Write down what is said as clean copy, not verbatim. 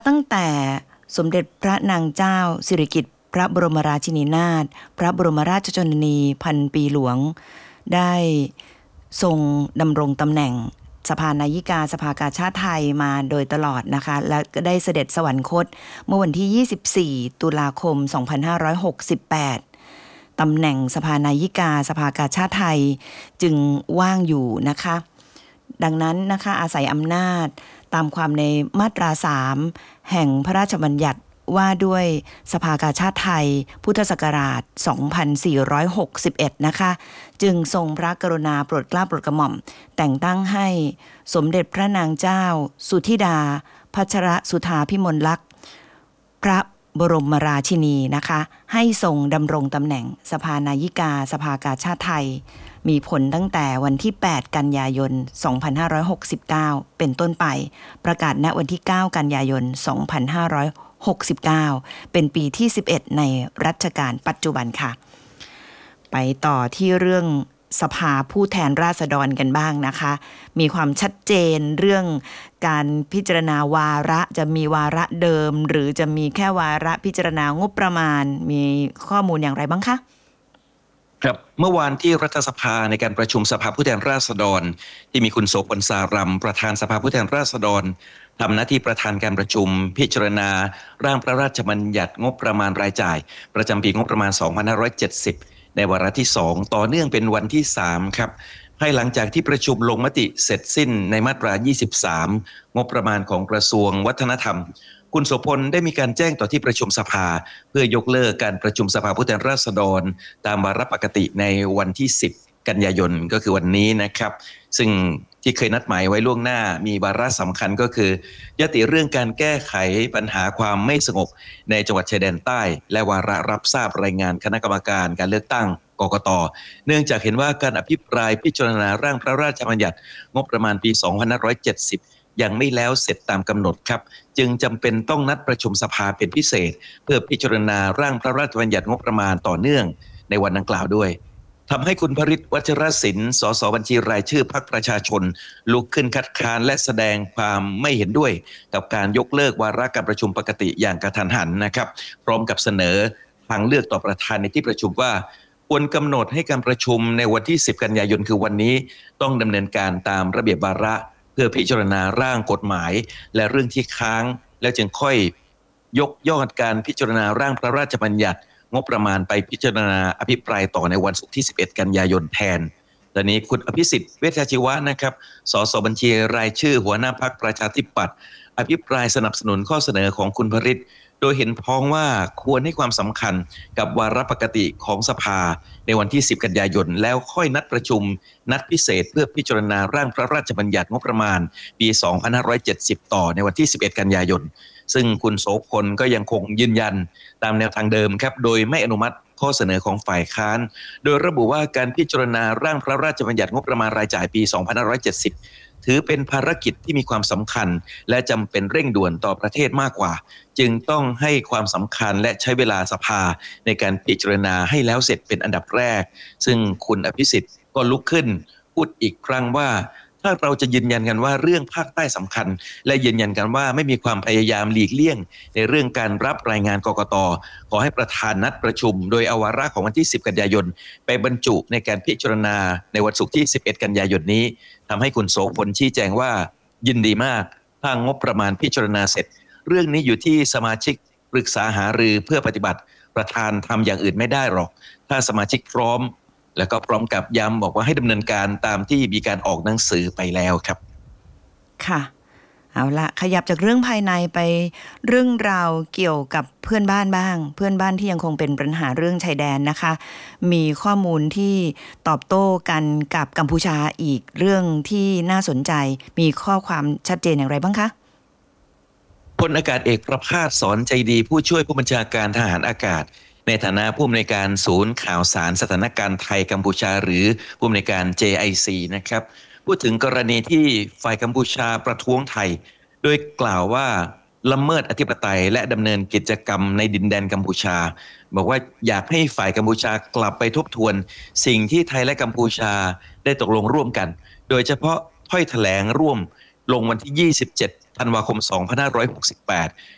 ตั้งแต่สมเด็จพระนางเจ้าสิริกิติ์พระบรมราชินีนาถพระบรมราชชนนีพันปีหลวงได้ทรงดำรงตำแหน่งสภานายิกาสภากาชาดไทยมาโดยตลอดนะคะและก็ได้เสด็จสวรรคตเมื่อวันที่ 24 ตุลาคม 2568 ตำแหน่งสภานายิกาสภากาชาดไทยจึงว่างอยู่นะคะดังนั้นนะคะอาศัยอำนาจตามความในมาตรา 3 แห่งพระราชบัญญัติว่าด้วยสภากาชาดไทยพุทธศักราช 2461 นะคะจึงทรงพระกรุณาโปรดเกล้าโปรดกระหม่อมแต่งตั้งให้สมเด็จพระนางเจ้าสุธิดาพัชรสุธาพิมลลักษณ์พระบรมราชินีนะคะให้ทรงดำรงตำแหน่งสภานายิกาสภากาชาดไทยมีผลตั้งแต่วันที่ 8 กันยายน 2569 เป็นต้นไปประกาศณวันที่ 9 กันยายน 2569 เป็นปีที่ 11 ในรัชกาลปัจจุบันค่ะไปต่อที่เรื่องสภาผู้แทนราษฎรกันบ้างนะคะมีความชัดเจนเรื่องการพิจารณาวาระจะมีวาระเดิมหรือจะมีแค่วาระพิจารณางบประมาณมีข้อมูลอย่างไรบ้างคะครับเมื่อวานที่รัฐสภาในการประชุมสภาผู้แทนราษฎรที่มีคุณโสพลสารัมประธานสภาผู้แทนราษฎรทำหน้าที่ประธานการประชุมพิจารณาร่างพระราชบัญญัติงบประมาณรายจ่ายประจำปีงบประมาณ 2570 ในวาระที่ 2 ต่อเนื่องเป็นวันที่ 3 ครับให้หลังจากที่ประชุมลงมติเสร็จสิ้นในมาตรา 23 งบประมาณของกระทรวงวัฒนธรรมคุณโสพลได้มีการแจ้งต่อที่ประชุมสภาเพื่อยกเลิกการประชุมสภาผู้แทนราษฎรตามวาระปกติในวันที่ 10 กันยายนก็คือวันนี้นะครับซึ่งที่เคยนัดหมายไว้ล่วงหน้ามีวาระสำคัญก็คือยติเรื่องการแก้ไขปัญหาความไม่สงบในจังหวัดชายแดนใต้และวาระรับทราบรายงานคณะกรรมการการเลือกตั้งกกต.เนื่องจากเห็นว่าการอภิปรายพิจารณาร่างพระราชบัญญัติงบประมาณปี 2570ยังไม่แล้วเสร็จตามกำหนดครับจึงจำเป็นต้องนัดประชุมสภาเป็นพิเศษเพื่อพิจารณาร่างพระราชบัญญัติงบประมาณต่อเนื่องในวันดังกล่าวด้วยทำให้คุณพฤทธิ์วัชรศิลป์สสบัญชีรายชื่อพรรคประชาชนลุกขึ้นคัดค้านและแสดงความไม่เห็นด้วยกับการยกเลิกวาระการประชุมปกติอย่างกระทันหันนะครับพร้อมกับเสนอทางเลือกต่อประธานในที่ประชุมว่าควรกำหนดให้การประชุมในวันที่ 10 กันยายนคือวันนี้ต้องดำเนินการตามระเบียบวาระเพื่อพิจารณาร่างกฎหมายและเรื่องที่ค้างแล้วจึงค่อยยกยอดการพิจารณาร่างพระราชบัญญัติงบประมาณไปพิจารณาอภิปรายต่อในวันศุกร์ที่ 11 กันยายนแทนตอนนี้คุณอภิสิทธิ์เวชชาชีวะนะครับสสบัญชีรายชื่อหัวหน้าพรรคประชาธิปัตย์อภิปรายสนับสนุนข้อเสนอของคุณพฤทธิ์โดยเห็นพ้องว่าควรให้ความสำคัญกับวาระปกติของสภาในวันที่ 10 กันยายนแล้วค่อยนัดประชุมนัดพิเศษเพื่อพิจารณาร่างพระราชบัญญัติงบประมาณปี 2570 ต่อในวันที่ 11 กันยายนซึ่งคุณโสพลก็ยังคงยืนยันตามแนวทางเดิมครับโดยไม่อนุมัติข้อเสนอของฝ่ายค้านโดยระบุว่าการพิจารณาร่างพระราชบัญญัติงบประมาณรายจ่ายปี 2570 ถือเป็นภารกิจที่มีความสำคัญและจำเป็นเร่งด่วนต่อประเทศมากกว่าจึงต้องให้ความสำคัญและใช้เวลาสภาในการพิจารณาให้แล้วเสร็จเป็นอันดับแรกซึ่งคุณอภิสิทธิ์ก็ลุกขึ้นพูดอีกครั้งว่าถ้าเราจะยืนยันกันว่าเรื่องภาคใต้สำคัญและยืนยันกันว่าไม่มีความพยายามหลีกเลี่ยงในเรื่องการรับรายงานกกต.ขอให้ประธานนัดประชุมโดยเอาวาระของวันที่ 10 กันยายนไปบรรจุในการพิจารณาในวันศุกร์ที่ 11 กันยายนนี้ทำให้คุณโสพลชี้แจงว่ายินดีมากถ้างบประมาณพิจารณาเสร็จเรื่องนี้อยู่ที่สมาชิกปรึกษาหารือเพื่อปฏิบัติประธานทำอย่างอื่นไม่ได้หรอกถ้าสมาชิกพร้อมแล้วก็พร้อมกับย้ำบอกว่าให้ดำเนินการตามที่มีการออกหนังสือไปแล้วครับค่ะเอาละขยับจากเรื่องภายในไปเรื่องราวเกี่ยวกับเพื่อนบ้านบ้างเพื่อนบ้านที่ยังคงเป็นปัญหาเรื่องชายแดนนะคะมีข้อมูลที่ตอบโต้กันกับกัมพูชาอีกเรื่องที่น่าสนใจมีข้อความชัดเจนอย่างไรบ้างคะพลอากาศเอกประภาสสอนใจดีผู้ช่วยผู้บัญชาการทหารอากาศในฐานะผู้อำนวยการศูนย์ข่าวสารสถานการณ์ไทยกัมพูชาหรือผู้อำนวยการ JIC นะครับพูดถึงกรณีที่ฝ่ายกัมพูชาประท้วงไทยโดยกล่าวว่าละเมิดอธิปไตยและดำเนินกิจกรรมในดินแดนกัมพูชาบอกว่าอยากให้ฝ่ายกัมพูชากลับไปทบทวนสิ่งที่ไทยและกัมพูชาได้ตกลงร่วมกันโดยเฉพาะถ้อยแถลงร่วมลงวันที่ 27 ธันวาคม 2568